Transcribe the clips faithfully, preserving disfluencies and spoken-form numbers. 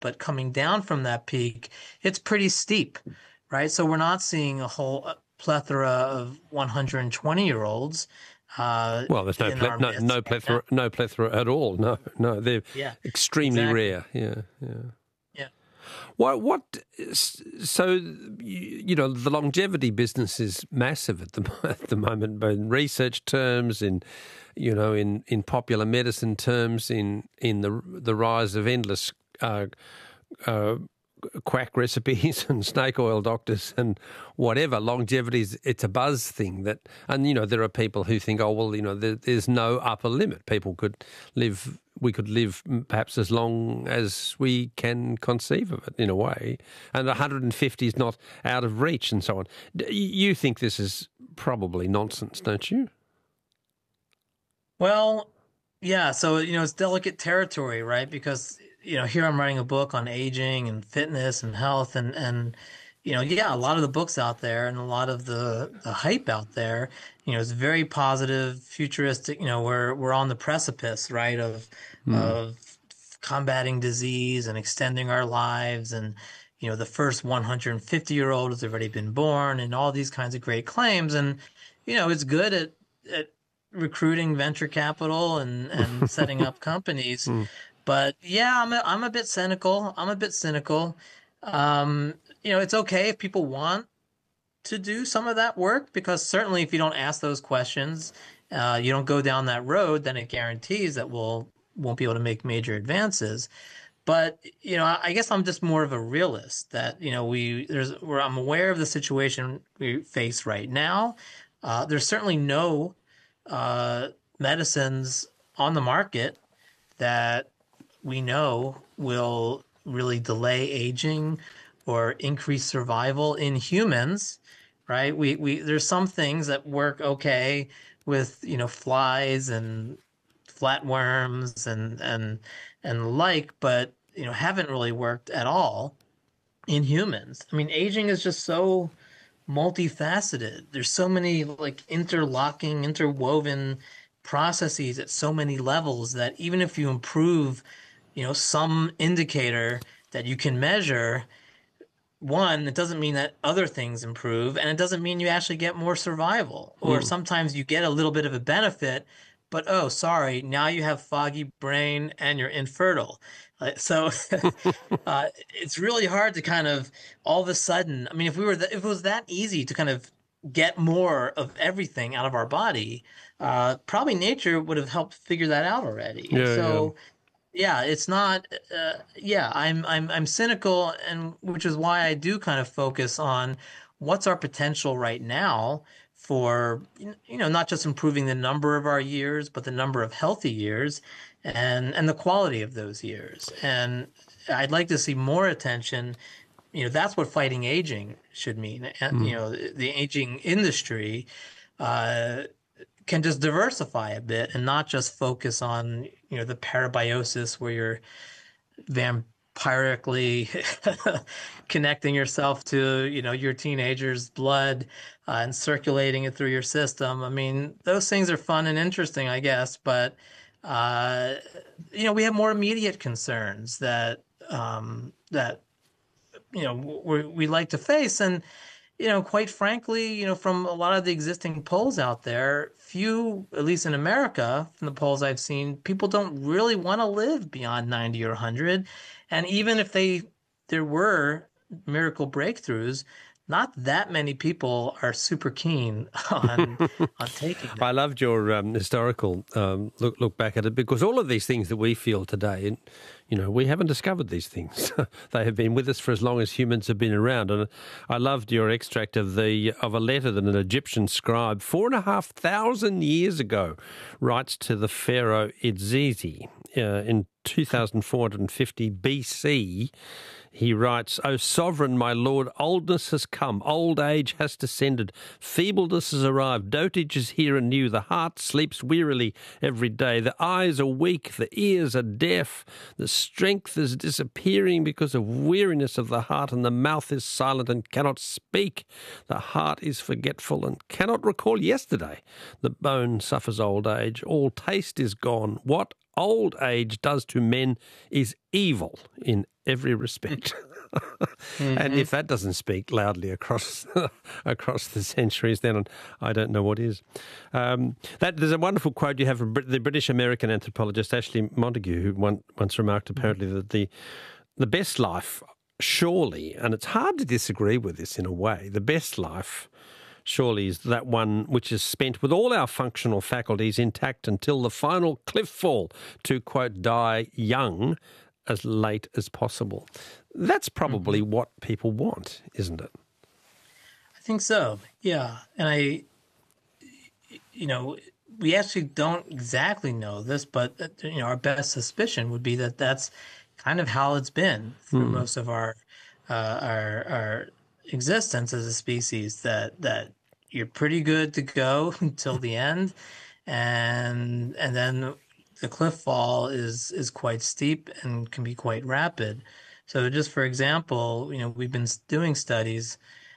but coming down from that peak, it's pretty steep, right? So we're not seeing a whole uh, plethora of one hundred twenty year olds uh, Well, there's no in ple- our no midst no right now. plethora no plethora at all. No, no, they're Yeah, extremely exactly. rare. Yeah, yeah. Yeah. What what? So you know, the longevity business is massive at the at the moment, both in research terms, in you know, in, in popular medicine terms, in in the the rise of endless uh, uh, quack recipes and snake oil doctors and whatever. Longevity is, it's a buzz thing that, and you know, there are people who think, oh well, you know, there, there's no upper limit. People could live, we could live perhaps as long as we can conceive of it in a way, and one hundred fifty is not out of reach and so on. You think this is probably nonsense, don't you? Well, yeah. So, you know, it's delicate territory, right? Because, you know, here I'm writing a book on aging and fitness and health and, and, you know, yeah, a lot of the books out there and a lot of the, the hype out there, you know, is very positive, futuristic, you know, we're, we're on the precipice, right, of, Mm. of combating disease and extending our lives. And, you know, the first one hundred fifty year old has already been born and all these kinds of great claims. And, you know, it's good at, at recruiting venture capital and, and setting up companies. Mm. But yeah, I'm a, I'm a bit cynical. I'm a bit cynical. Um, you know, it's okay if people want to do some of that work because certainly if you don't ask those questions, uh, you don't go down that road, then it guarantees that we'll won't be able to make major advances. But you know, I, I guess I'm just more of a realist that you know we there's where I'm aware of the situation we face right now. Uh, there's certainly no uh, medicines on the market that we know will really delay aging or increase survival in humans, right? We we there's some things that work okay with, you know, flies and flatworms and and and the like, but you know, haven't really worked at all in humans. I mean, aging is just so multifaceted. There's so many like interlocking, interwoven processes at so many levels that even if you improve, you know, some indicator that you can measure, one, it doesn't mean that other things improve, and it doesn't mean you actually get more survival. Or Mm. sometimes you get a little bit of a benefit, but oh, sorry, now you have foggy brain and you're infertile. Uh, so uh, it's really hard to kind of all of a sudden. I mean, if we were, th if it was that easy to kind of get more of everything out of our body, uh, probably nature would have helped figure that out already. Yeah, yeah. So yeah, it's not. Uh, yeah, I'm I'm I'm cynical, and which is why I do kind of focus on what's our potential right now for you know not just improving the number of our years, but the number of healthy years, and and the quality of those years. And I'd like to see more attention. You know, that's what fighting aging should mean. And you Mm. know, the aging industry. Uh, can just diversify a bit and not just focus on, you know, the parabiosis where you're vampirically connecting yourself to, you know, your teenager's blood uh, and circulating it through your system. I mean, those things are fun and interesting, I guess, but uh, you know, we have more immediate concerns that um, that you know we we like to face, and you know, quite frankly, you know, from a lot of the existing polls out there, few, at least in America, from the polls I've seen, people don't really want to live beyond ninety or one hundred. And even if they there were miracle breakthroughs, not that many people are super keen on on taking them. I loved your um, historical um, look look back at it because all of these things that we feel today, and you know, we haven't discovered these things. They have been with us for as long as humans have been around. And I loved your extract of the of a letter that an Egyptian scribe four and a half thousand years ago writes to the pharaoh Idzizi uh, in two thousand four hundred fifty B C. He writes, O sovereign, my lord, oldness has come, old age has descended, feebleness has arrived, dotage is here anew, the heart sleeps wearily every day, the eyes are weak, the ears are deaf, the strength is disappearing because of weariness of the heart, and the mouth is silent and cannot speak. The heart is forgetful and cannot recall yesterday. The bone suffers old age, all taste is gone. What old age does to men is evil in every respect. Mm-hmm. And if that doesn't speak loudly across across the centuries, then I don't know what is. Um, that there's a wonderful quote you have from the British American anthropologist Ashley Montagu, who one, once remarked apparently that the the best life, surely, and it's hard to disagree with this in a way, the best life surely is that one which is spent with all our functional faculties intact until the final cliff fall, to, quote, die young as late as possible. That's probably mm-hmm. what people want, isn't it? I think so, yeah. And I, you know, we actually don't exactly know this, but, you know, our best suspicion would be that that's kind of how it's been through mm. most of our, uh, our, our existence as a species, that that you're pretty good to go until the end, and and then the cliff fall is is quite steep and can be quite rapid. So just for example, you know, we've been doing studies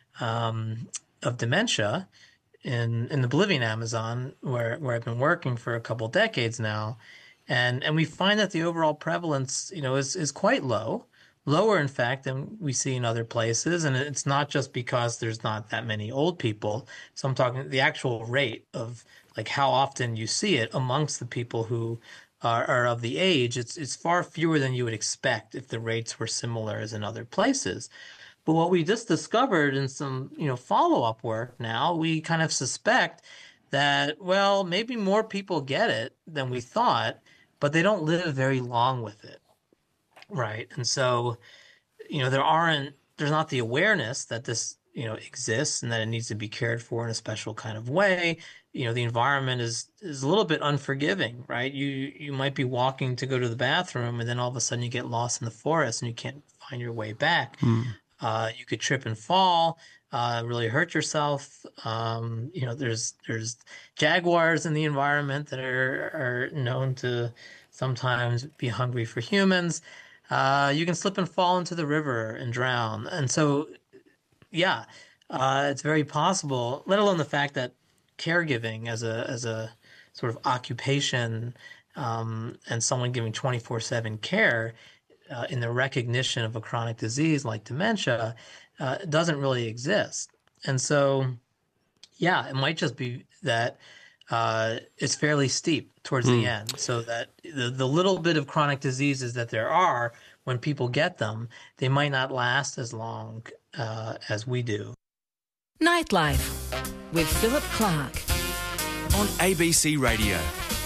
um, of dementia in in the Bolivian Amazon, where where I've been working for a couple decades now, and and we find that the overall prevalence, you know, is is quite low. Lower, in fact, than we see in other places. And it's not just because there's not that many old people. So I'm talking the actual rate of like how often you see it amongst the people who are, are of the age. It's it's far fewer than you would expect if the rates were similar as in other places. But what we just discovered in some, you know, follow-up work now, we kind of suspect that, well, maybe more people get it than we thought, but they don't live very long with it. Right. And so, you know, there aren't, there's not the awareness that this, you know, exists and that it needs to be cared for in a special kind of way. You know, the environment is, is a little bit unforgiving, right? You, you might be walking to go to the bathroom and then all of a sudden you get lost in the forest and you can't find your way back. Mm. Uh, you could trip and fall, uh, really hurt yourself. Um, you know, there's, there's jaguars in the environment that are, are known to sometimes be hungry for humans. Uh, you can slip and fall into the river and drown. And so, yeah, uh, it's very possible, let alone the fact that caregiving as a as a sort of occupation um, and someone giving twenty-four seven care uh, in the recognition of a chronic disease like dementia uh, doesn't really exist. And so, yeah, it might just be that uh, it's fairly steep towards mm. the end, so that the, the little bit of chronic diseases that there are, when people get them, they might not last as long uh, as we do. Nightlife with Philip Clark on A B C Radio.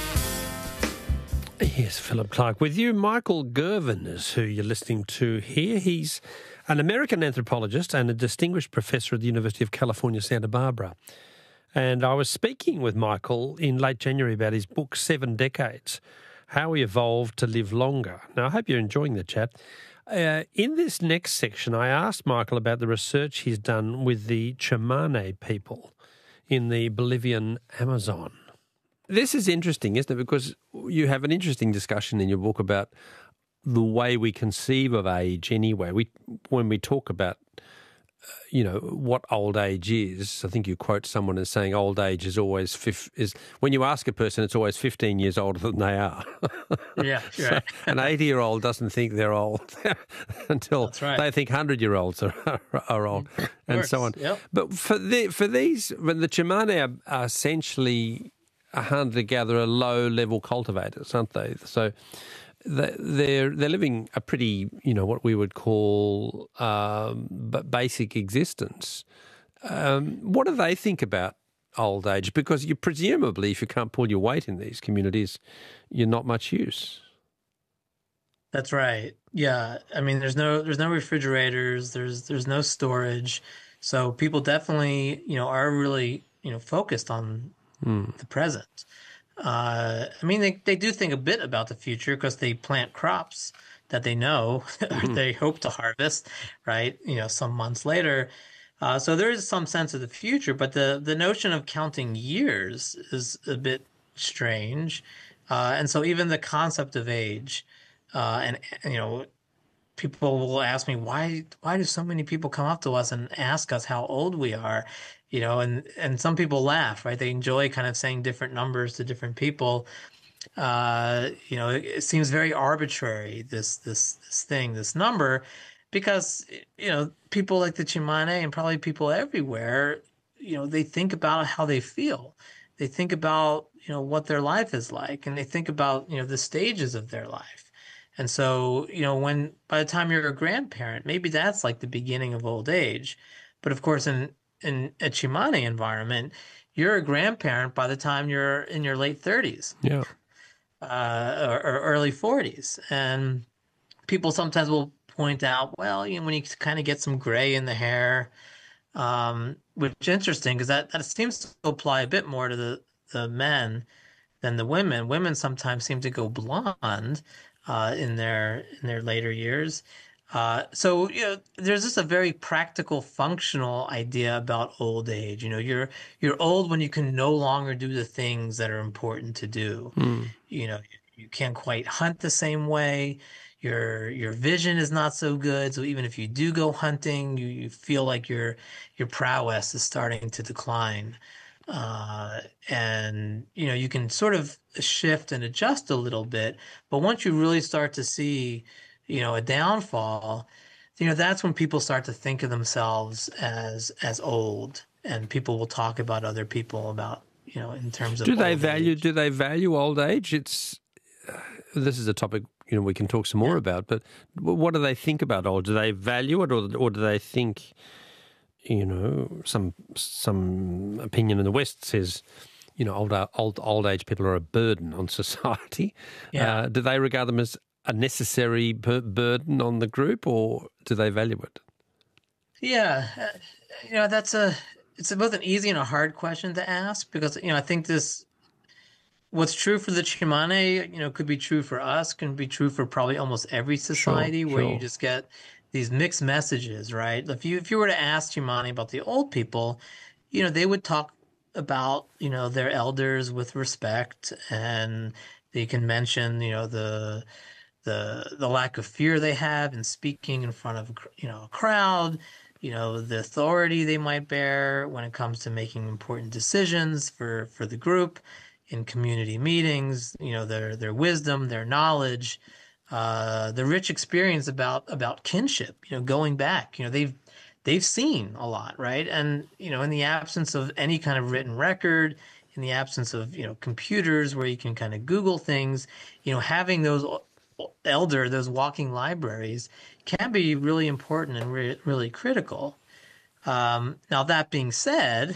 Yes, Philip Clark with you. Michael Girvin is who you're listening to here. He's an American anthropologist and a distinguished professor at the University of California, Santa Barbara. And I was speaking with Michael in late January about his book, Seven Decades, How We Evolved to Live Longer. Now, I hope you're enjoying the chat. Uh, in this next section, I asked Michael about the research he's done with the Tsimane people in the Bolivian Amazon. This is interesting, isn't it? Because you have an interesting discussion in your book about the way we conceive of age anyway. We, when we talk about you know, what old age is, I think you quote someone as saying old age is always, fif- is when you ask a person, it's always fifteen years older than they are. Yeah, so right. An eighty-year-old doesn't think they're old until right. they think hundred-year-olds are, are old, and so on. Yep. But for the, for these, when the Tsimane are, are essentially a hunter-gatherer, low-level cultivators, aren't they? So they're they're living a pretty, you know, what we would call um, basic existence. Um, what do they think about old age? Because you presumably, if you can't pull your weight in these communities, you're not much use. That's right. Yeah, I mean, there's no there's no refrigerators. There's there's no storage. So people definitely, you know, are really, you know, focused on mm. the present. Uh, I mean, they, they do think a bit about the future because they plant crops that they know mm-hmm. they hope to harvest, right? You know, some months later. Uh, so there is some sense of the future, but the, the notion of counting years is a bit strange. Uh, and so even the concept of age, uh, and, you know, people will ask me, why, why do so many people come up to us and ask us how old we are? You know, and, and some people laugh, right? They enjoy kind of saying different numbers to different people. Uh, you know, it, it seems very arbitrary, this this this thing, this number, because you know people like the Chimane and probably people everywhere, you know, they think about how they feel, they think about you know what their life is like, and they think about you know the stages of their life, and so you know when by the time you're a grandparent, maybe that's like the beginning of old age, but of course in in a Chimane environment, you're a grandparent by the time you're in your late thirties Yeah. uh, or, or early forties. And people sometimes will point out, well, you know, when you kind of get some gray in the hair, um, which is interesting because that, that seems to apply a bit more to the, the men than the women. Women sometimes seem to go blonde uh, in their in their later years. Uh, so you know, there's just a very practical, functional idea about old age. You know, you're you're old when you can no longer do the things that are important to do. Mm. You know, you can't quite hunt the same way. Your your vision is not so good. So even if you do go hunting, you, you feel like your your prowess is starting to decline. Uh, and you know, you can sort of shift and adjust a little bit, but once you really start to see, you know, a downfall, you know, that's when people start to think of themselves as as old, and people will talk about other people about, you know, in terms of Do they old value? age. Do they value old age? It's uh, this is a topic you know we can talk some more Yeah. about. But what do they think about old? Do they value it, or or do they think, you know, some some opinion in the West says, you know, old old old age people are a burden on society. Yeah. Uh, do they regard them as a necessary bur- burden on the group, or do they value it? Yeah, uh, you know, that's a it's both an easy and a hard question to ask because, you know, I think this what's true for the Chimane, you know, could be true for us, can be true for probably almost every Sure, society where you sure. just get these mixed messages, right? If you if you were to ask Chimane about the old people, you know, they would talk about, you know, their elders with respect, and they can mention, you know, the the the lack of fear they have in speaking in front of you know a crowd, you know the authority they might bear when it comes to making important decisions for for the group in community meetings, you know their their wisdom, their knowledge, uh, the rich experience about about kinship, you know going back, you know they've they've seen a lot, right? And you know in the absence of any kind of written record, in the absence of you know computers where you can kind of Google things, you know having those elder, those walking libraries can be really important and re really critical. Um, now, that being said,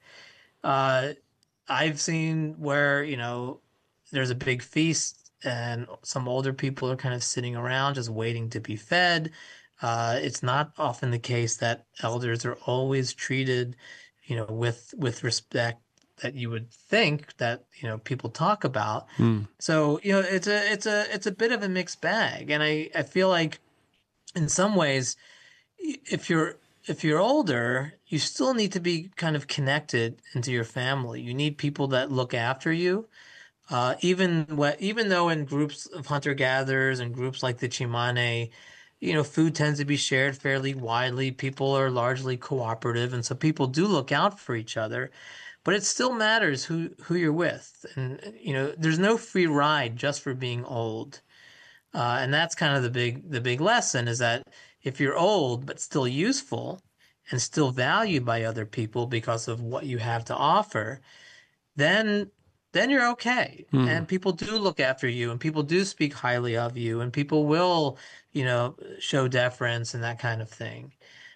uh, I've seen where, you know, there's a big feast and some older people are kind of sitting around just waiting to be fed. Uh, it's not often the case that elders are always treated, you know, with with respect that you would think that, you know, people talk about. Mm. So, you know, it's a it's a it's a bit of a mixed bag. And I, I feel like in some ways, if you're if you're older, you still need to be kind of connected into your family. You need people that look after you. Uh, even what even though in groups of hunter-gatherers and groups like the Chimane, you know, food tends to be shared fairly widely. People are largely cooperative, and so people do look out for each other. But it still matters who who you're with, and you know, there's no free ride just for being old. Uh, and that's kind of the big the big lesson is that if you're old but still useful and still valued by other people because of what you have to offer, then then you're okay. Mm. And people do look after you, and people do speak highly of you, and people will, you know, show deference and that kind of thing.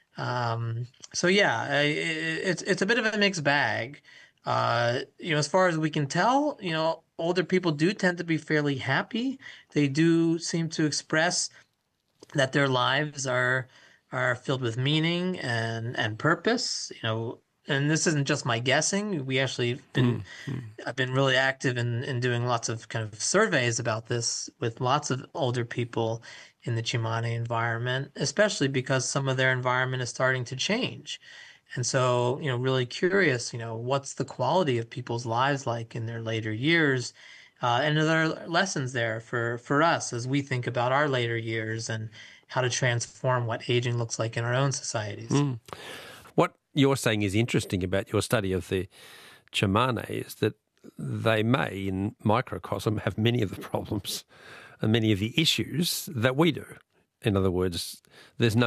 Um, so yeah, I, it's it's a bit of a mixed bag. Uh, you know, as far as we can tell, you know, older people do tend to be fairly happy. They do seem to express that their lives are are filled with meaning and and purpose. You know, and this isn't just my guessing. We actually been Mm. Mm. I've been really active in in doing lots of kind of surveys about this with lots of older people in the Chimane environment, especially because some of their environment is starting to change. And so, you know, really curious, you know, what's the quality of people's lives like in their later years? Uh, and are there lessons there for, for us as we think about our later years and how to transform what aging looks like in our own societies? What you're saying is interesting about your study of the Chimane is that they may, in microcosm, have many of the problems and many of the issues that we do. In other words, there's no